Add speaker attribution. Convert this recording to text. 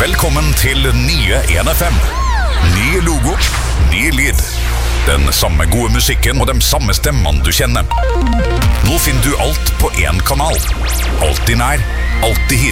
Speaker 1: Velkommen til nye 1FM. Ny logo, ny lyd. Den samme gode musikken og de samme stemmene du kjenner. Nå finner du alt på én kanal. Alltid nær, alltid hit.